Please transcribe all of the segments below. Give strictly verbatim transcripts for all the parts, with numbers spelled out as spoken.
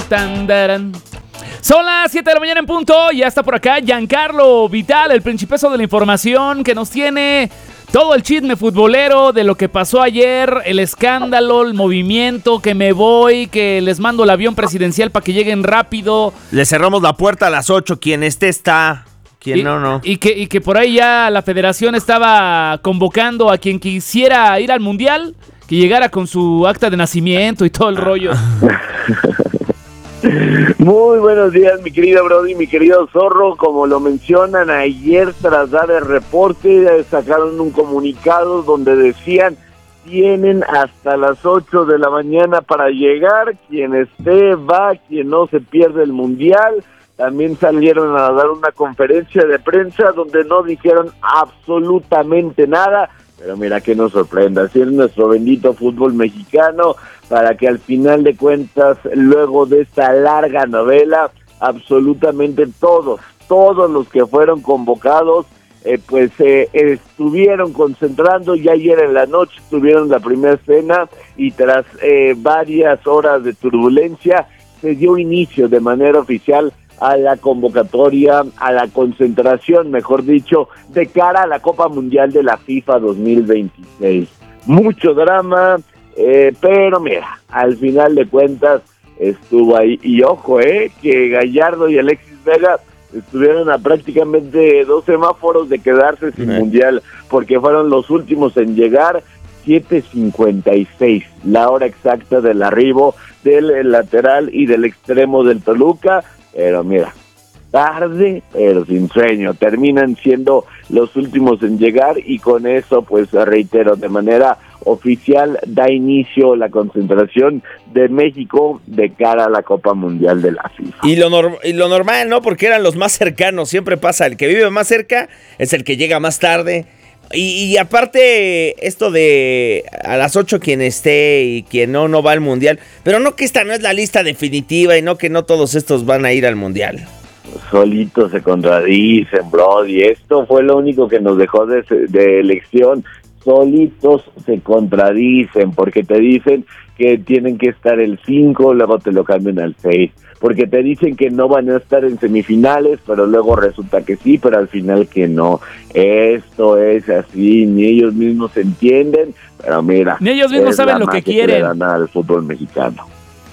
Tandaran. Son las siete de la mañana en punto. Ya está por acá Giancarlo Vital, el principeso de la información, que nos tiene todo el chisme futbolero de lo que pasó ayer, el escándalo, el movimiento, que me voy, que les mando el avión presidencial para que lleguen rápido. Le cerramos la puerta a las ocho, quien esté está, quien y, no, no. Y que, y que por ahí ya la federación estaba convocando a quien quisiera ir al mundial, que llegara con su acta de nacimiento y todo el rollo. Muy buenos días, mi querido Brody, mi querido Zorro. Como lo mencionan, ayer tras dar el reporte sacaron un comunicado donde decían: tienen hasta las ocho de la mañana para llegar, quien esté va, quien no se pierde el mundial. También salieron a dar una conferencia de prensa donde no dijeron absolutamente nada, pero mira que nos sorprende, así es nuestro bendito fútbol mexicano, para que al final de cuentas, luego de esta larga novela, absolutamente todos, todos los que fueron convocados, eh, pues eh, estuvieron concentrando. Ya ayer en la noche tuvieron la primera cena y tras eh, varias horas de turbulencia, se dio inicio de manera oficial a la convocatoria, a la concentración, mejor dicho, de cara a la Copa Mundial de la FIFA dos mil veintiséis. Mucho drama, eh, pero mira, al final de cuentas estuvo ahí. Y ojo, eh, que Gallardo y Alexis Vega estuvieron a prácticamente dos semáforos de quedarse sin uh-huh. mundial, porque fueron los últimos en llegar. Siete cincuenta y seis, la hora exacta del arribo del lateral y del extremo del Toluca. Pero mira, tarde, pero sin sueño. Terminan siendo los últimos en llegar y con eso, pues reitero, de manera oficial da inicio la concentración de México de cara a la Copa Mundial de la FIFA. Y lo, norm- y lo normal, ¿no? Porque eran los más cercanos. Siempre pasa, el que vive más cerca es el que llega más tarde. Y, y aparte, esto de a las ocho quien esté y quien no, no va al mundial. Pero no que esta no es la lista definitiva y no que no todos estos van a ir al mundial. Solitos se contradicen, Brody. Esto fue lo único que nos dejó de, de elección. Solitos se contradicen porque te dicen que tienen que estar el cinco, luego te lo cambian al seis. Porque te dicen que no van a estar en semifinales, pero luego resulta que sí, pero al final que no. Esto es así, ni ellos mismos entienden, pero mira. Ni ellos mismos saben lo que quieren. Que le dan al fútbol mexicano.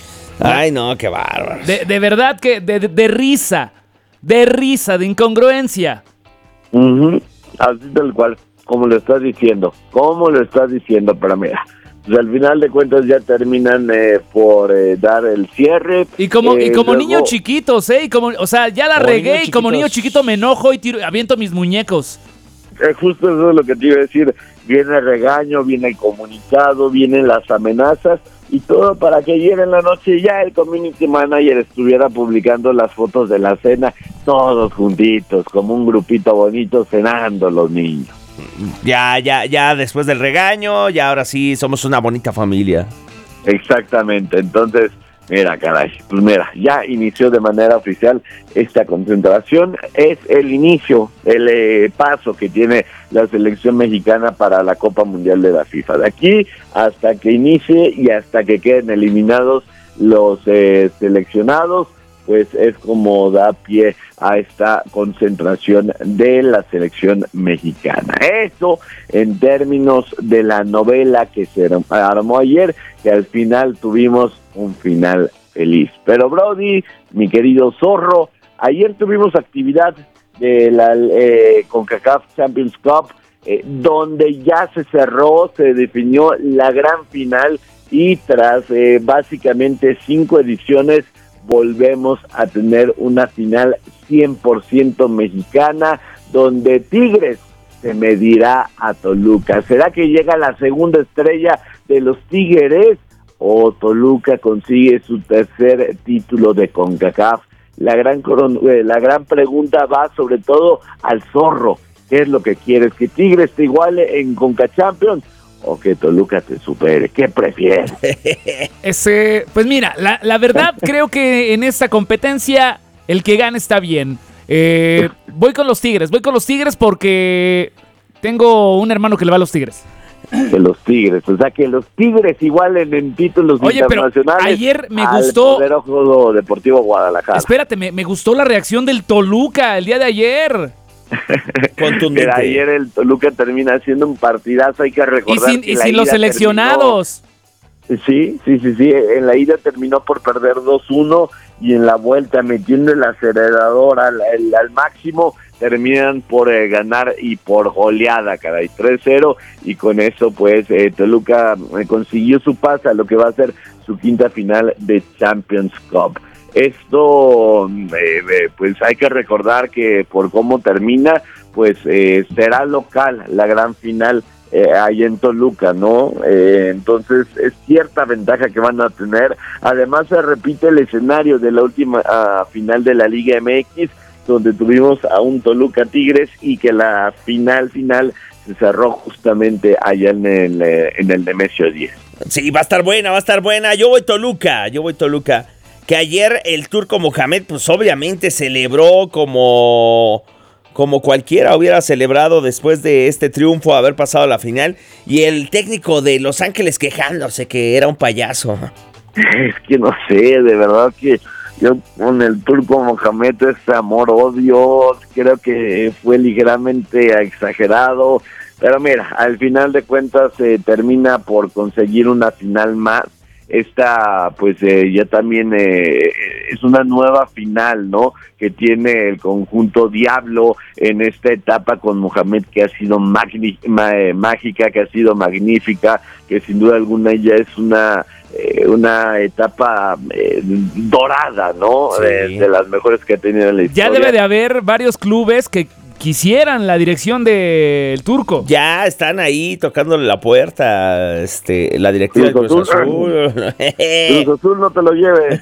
Ay, no, qué bárbaro. De, de verdad que de, de, de risa, de risa, de incongruencia. Uh-huh. Así tal cual, como lo estás diciendo, como lo estás diciendo, pero mira. Pues al final de cuentas ya terminan eh, por eh, dar el cierre. Y como eh, y como luego... niños chiquitos, ¿eh? Y como, o sea, ya la como regué y como niño chiquito me enojo y tiro, aviento mis muñecos. Eh, justo eso es lo que te iba a decir. Viene el regaño, viene el comunicado, vienen las amenazas y todo para que ayer en la noche ya el community manager estuviera publicando las fotos de la cena, todos juntitos, como un grupito bonito cenando los niños. Ya, ya, ya después del regaño, ya ahora sí somos una bonita familia. Exactamente, entonces, mira, caray, pues mira, ya inició de manera oficial esta concentración, es el inicio, el eh, paso que tiene la selección mexicana para la Copa Mundial de la FIFA. De aquí hasta que inicie y hasta que queden eliminados los eh, seleccionados, pues es como da pie a esta concentración de la selección mexicana. Eso en términos de la novela que se armó ayer, que al final tuvimos un final feliz. Pero Brody, mi querido Zorro, ayer tuvimos actividad de la eh, CONCACAF Champions Cup, eh, donde ya se cerró, se definió la gran final y tras eh, básicamente cinco ediciones, volvemos a tener una final cien por ciento mexicana, donde Tigres se medirá a Toluca. ¿Será que llega la segunda estrella de los Tigres o Toluca consigue su tercer título de CONCACAF? La gran, la gran pregunta va sobre todo al Zorro. ¿Qué es lo que quieres? ¿Que Tigres te iguale en CONCACHAMPIONS o que Toluca te supere? ¿Qué prefieres? Ese, pues mira, la, la verdad creo que en esta competencia el que gane está bien. Eh, voy con los Tigres, voy con los Tigres porque tengo un hermano que le va a los Tigres. que los Tigres. O sea, que los Tigres igualen en títulos Oye, internacionales. Pero ayer me al gustó. Poderoso Deportivo Guadalajara. Espérate, me, me gustó la reacción del Toluca el día de ayer. Contundente. Pero ayer el Toluca termina haciendo un partidazo, hay que recordar. Y sin, que y la sin los ida seleccionados. terminó, sí, sí, sí, sí. En la ida terminó por perder dos uno y en la vuelta, metiendo el acelerador al, al, al máximo, terminan por eh, ganar y por goleada, caray, tres cero, y con eso pues eh, Toluca eh, consiguió su pase a lo que va a ser su quinta final de Champions Cup. Esto, eh, eh, pues hay que recordar que por cómo termina, pues eh, será local la gran final eh, ahí en Toluca, ¿no? Eh, entonces es cierta ventaja que van a tener. Además se repite el escenario de la última uh, final de la Liga M X, donde tuvimos a un Toluca Tigres y que la final final se cerró justamente allá en el, en el Nemesio diez. Sí, va a estar buena, va a estar buena. Yo voy Toluca, yo voy Toluca. Que ayer el Turco Mohamed, pues obviamente celebró como, como cualquiera hubiera celebrado después de este triunfo, haber pasado a la final. Y el técnico de Los Ángeles quejándose que era un payaso. Es que no sé, de verdad que yo con el Turco Mohamed ese amor-odio creo que fue ligeramente exagerado. Pero mira, al final de cuentas se eh, termina por conseguir una final más. Esta pues eh, ya también eh, es una nueva final, ¿no? Que tiene el conjunto Diablo en esta etapa con Mohamed, que ha sido magni- ma- eh, mágica, que ha sido magnífica, que sin duda alguna ya es una eh, una etapa eh, dorada, ¿no? Sí. De, de las mejores que ha tenido en la historia. Ya debe de haber varios clubes que quisieran la dirección del Turco. Ya están ahí tocándole la puerta, este, la directiva de Cruz Azul. Cruz Azul, no te lo lleves.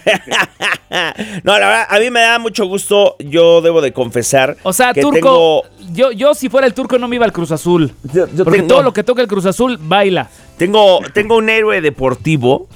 No, la verdad, a mí me da mucho gusto, yo debo de confesar. O sea, que Turco, tengo... yo, yo si fuera el Turco no me iba al Cruz Azul. Yo, yo porque tengo, todo lo que toca el Cruz Azul, baila. Tengo, tengo un héroe deportivo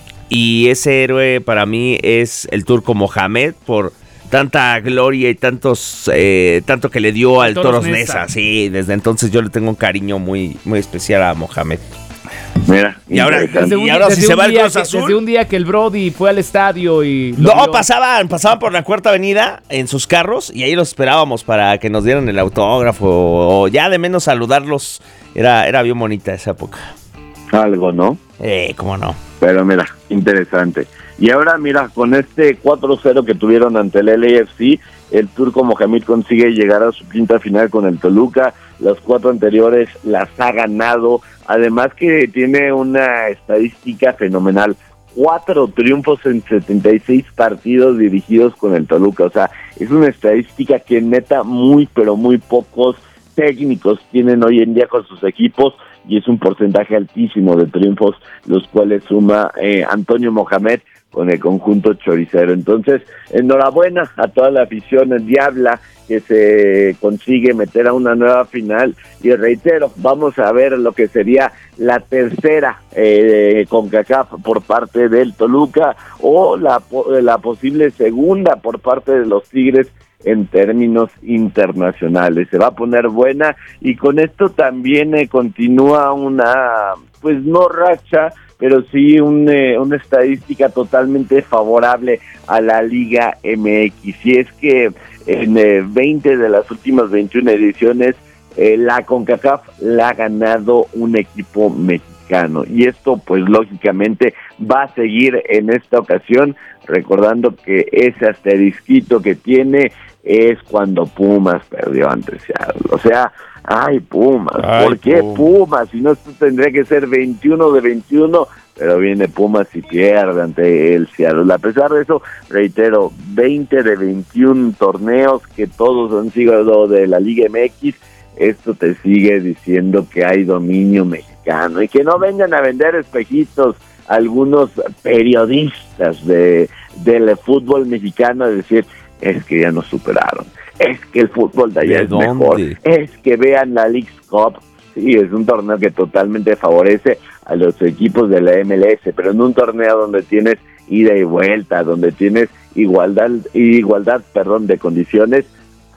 y ese héroe para mí es el Turco Mohamed por tanta gloria y tantos eh, tanto que le dio al Toros Toros Neza. Neza. Sí, desde entonces yo le tengo un cariño muy, muy especial a Mohamed. Mira, Y ahora, interesante. y ahora si se va el Cruz que, Azul. desde un día que el Brody fue al estadio y... lo No, vio. pasaban, pasaban por la Cuarta Avenida en sus carros y ahí los esperábamos para que nos dieran el autógrafo o ya de menos saludarlos. Era, era bien bonita esa época. Algo, ¿no? Eh, cómo no. Pero mira, interesante. Y ahora mira, con este cuatro cero que tuvieron ante el L A F C, el Turco Mohamed consigue llegar a su quinta final con el Toluca. Las cuatro anteriores las ha ganado. Además que tiene una estadística fenomenal. Cuatro triunfos en setenta y seis partidos dirigidos con el Toluca. O sea, es una estadística que neta muy, pero muy pocos técnicos tienen hoy en día con sus equipos. Y es un porcentaje altísimo de triunfos, los cuales suma eh, Antonio Mohamed con el conjunto choricero. Entonces, enhorabuena a toda la afición en Diabla que se consigue meter a una nueva final. Y reitero, vamos a ver lo que sería la tercera eh, CONCACAF por parte del Toluca o la, la posible segunda por parte de los Tigres en términos internacionales. Se va a poner buena y con esto también eh, continúa una, pues no racha, pero sí un, eh, una estadística totalmente favorable a la Liga M X. Y es que en eh, veinte de las últimas veintiuna ediciones, eh, la CONCACAF la ha ganado un equipo mexicano. Y esto, pues lógicamente, va a seguir en esta ocasión, recordando que ese asterisquito que tiene es cuando Pumas perdió ante Seattle. O sea, ay Pumas, Ay, ¿por qué Pumas? Pumas? Si no, esto tendría que ser veintiuno de veintiuno, pero viene Pumas y pierde ante el Seattle. A pesar de eso, reitero, veinte de veintiún torneos que todos han sido de la Liga M X, esto te sigue diciendo que hay dominio mexicano y que no vengan a vender espejitos algunos periodistas de del fútbol mexicano a decir, es que ya nos superaron, es que el fútbol de allá ¿De es dónde? mejor, es que vean la Leagues Cup. Sí, es un torneo que totalmente favorece a los equipos de la M L S, pero en un torneo donde tienes ida y vuelta, donde tienes igualdad, igualdad, perdón, de condiciones,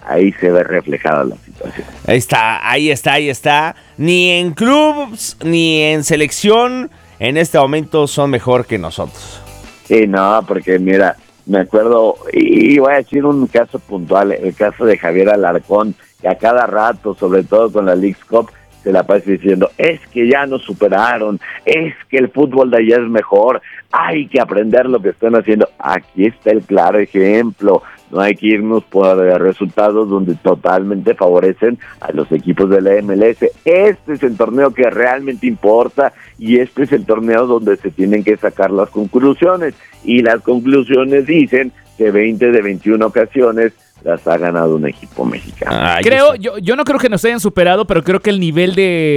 ahí se ve reflejada la situación. Ahí está, ahí está, ahí está. Ni en clubs, ni en selección, en este momento son mejor que nosotros. Sí, no, porque mira, me acuerdo, y voy a decir un caso puntual, el caso de Javier Alarcón, que a cada rato, sobre todo con la Leagues Cup, se la pasa diciendo, es que ya nos superaron, es que el fútbol de allá es mejor, hay que aprender lo que están haciendo. Aquí está el claro ejemplo, no hay que irnos por resultados donde totalmente favorecen a los equipos de la M L S. Este es el torneo que realmente importa y este es el torneo donde se tienen que sacar las conclusiones, y las conclusiones dicen que veinte de veintiuna ocasiones las ha ganado un equipo mexicano. Ay, creo, yo, yo no creo que nos hayan superado, pero creo que el nivel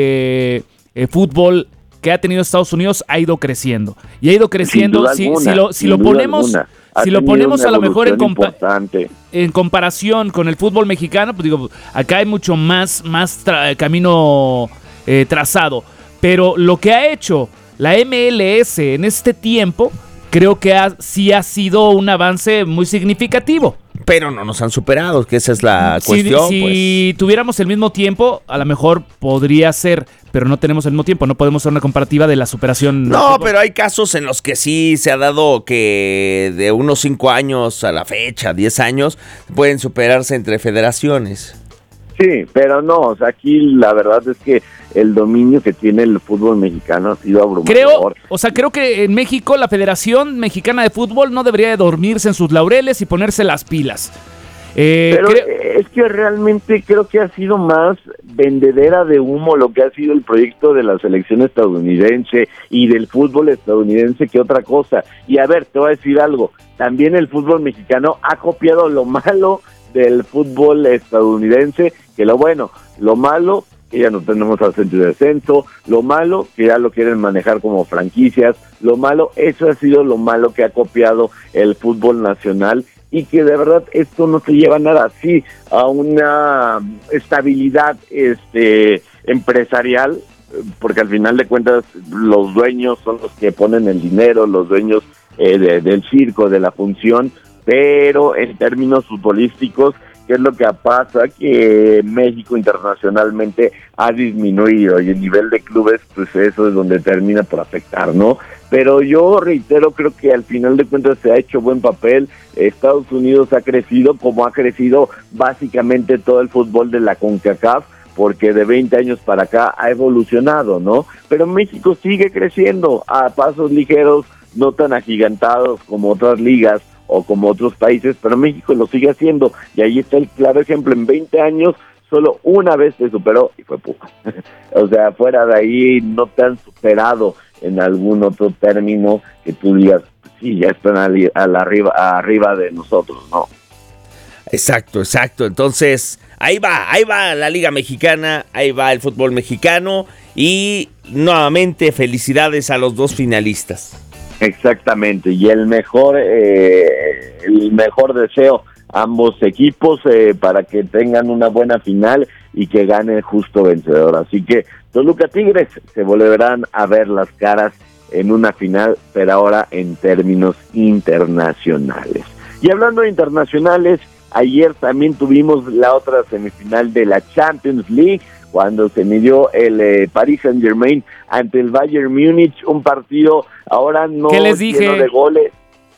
de eh, fútbol que ha tenido Estados Unidos ha ido creciendo. Y ha ido creciendo. Si, alguna, si lo, si lo ponemos, si lo ponemos a lo mejor en, compa- en comparación con el fútbol mexicano, pues digo, acá hay mucho más, más tra- camino eh, trazado. Pero lo que ha hecho la M L S en este tiempo, creo que ha, sí ha sido un avance muy significativo. Pero no nos han superado, que esa es la si, cuestión. Si pues. tuviéramos el mismo tiempo, a lo mejor podría ser, pero no tenemos el mismo tiempo, no podemos hacer una comparativa de la superación. No, pero hay casos en los que sí se ha dado que de unos cinco años a la fecha, diez años, pueden superarse entre federaciones. Sí, pero no, o sea, aquí la verdad es que el dominio que tiene el fútbol mexicano ha sido abrumador. Creo, o sea, creo que en México la Federación Mexicana de Fútbol no debería de dormirse en sus laureles y ponerse las pilas. Eh, pero creo... es que realmente creo que ha sido más vendedera de humo lo que ha sido el proyecto de la selección estadounidense y del fútbol estadounidense que otra cosa. Y a ver, te voy a decir algo, también el fútbol mexicano ha copiado lo malo del fútbol estadounidense, que lo bueno, lo malo, que ya no tenemos ascenso y descenso, lo malo, que ya lo quieren manejar como franquicias, lo malo, eso ha sido lo malo que ha copiado el fútbol nacional, y que de verdad esto no se lleva nada así a una estabilidad este empresarial, porque al final de cuentas los dueños son los que ponen el dinero, los dueños eh, de, del circo, de la función, pero en términos futbolísticos, ¿qué es lo que pasa? Que México internacionalmente ha disminuido y el nivel de clubes, pues eso es donde termina por afectar, ¿no? Pero yo reitero, creo que al final de cuentas se ha hecho buen papel. Estados Unidos ha crecido como ha crecido básicamente todo el fútbol de la CONCACAF, porque de veinte años para acá ha evolucionado, ¿no? Pero México sigue creciendo a pasos ligeros, no tan agigantados como otras ligas o como otros países, pero México lo sigue haciendo, y ahí está el claro ejemplo. En veinte años solo una vez se superó y fue Pumas. O sea, fuera de ahí no te han superado en algún otro término que tú digas, sí, ya están a la, a la arriba, arriba de nosotros, ¿no? Exacto, exacto. Entonces, ahí va, ahí va la Liga Mexicana, ahí va el fútbol mexicano, y nuevamente felicidades a los dos finalistas. Exactamente, y el mejor eh, el mejor deseo a ambos equipos eh, para que tengan una buena final y que gane el justo vencedor. Así que Toluca Tigres se volverán a ver las caras en una final, pero ahora en términos internacionales. Y hablando de internacionales, ayer también tuvimos la otra semifinal de la Champions League, cuando se midió el eh, Paris Saint-Germain ante el Bayern Múnich, un partido ahora no ¿Qué les dije? lleno de goles.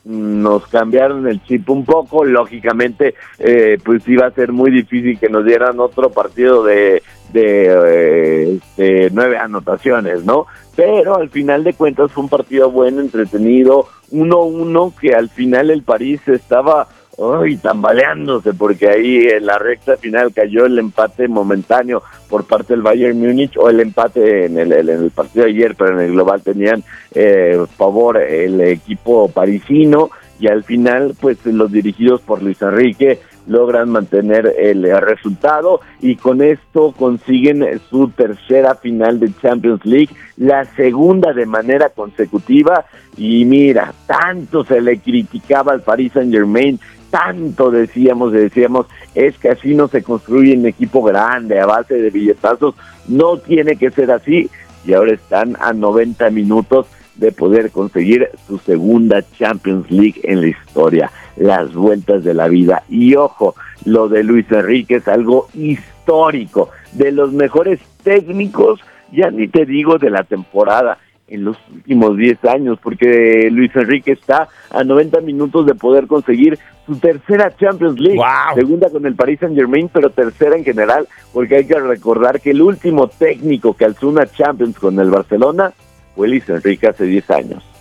Nos cambiaron el chip un poco, lógicamente eh, pues iba a ser muy difícil que nos dieran otro partido de, de, eh, de nueve anotaciones, ¿no? Pero al final de cuentas fue un partido bueno, entretenido, uno uno, que al final el París estaba Uy, tambaleándose, porque ahí en la recta final cayó el empate momentáneo por parte del Bayern Múnich, o el empate en el, en el partido de ayer, pero en el global tenían eh, favor el equipo parisino, y al final pues los dirigidos por Luis Enrique logran mantener el resultado, y con esto consiguen su tercera final de Champions League, la segunda de manera consecutiva. Y mira, tanto se le criticaba al Paris Saint-Germain, tanto decíamos, decíamos, es que así no se construye un equipo grande a base de billetazos, no tiene que ser así, y ahora están a noventa minutos de poder conseguir su segunda Champions League en la historia. Las vueltas de la vida. Y ojo, lo de Luis Enrique es algo histórico, de los mejores técnicos, ya ni te digo de la temporada, en los últimos diez años, porque Luis Enrique está a noventa minutos de poder conseguir su tercera Champions League, wow. segunda con el Paris Saint-Germain, pero tercera en general, porque hay que recordar que el último técnico que alzó una Champions con el Barcelona fue Luis Enrique hace diez años.